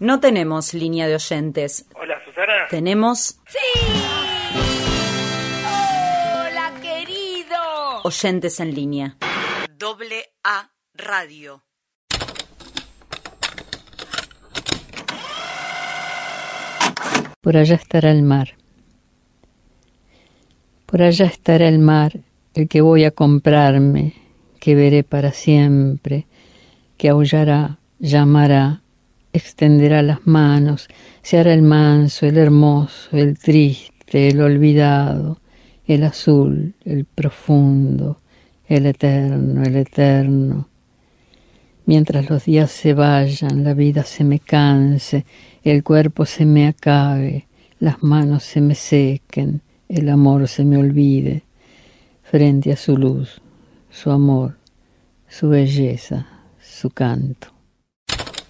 No tenemos línea de oyentes. Hola, Susana. Tenemos... ¡Sí! ¡Hola, querido! Oyentes en línea. AA Radio. Por allá estará el mar. Por allá estará el mar, el que voy a comprarme, que veré para siempre, que aullará, llamará, extenderá las manos, se hará el manso, el hermoso, el triste, el olvidado, el azul, el profundo, el eterno. Mientras los días se vayan, la vida se me canse, el cuerpo se me acabe, las manos se me sequen, el amor se me olvide, frente a su luz, su amor, su belleza, su canto.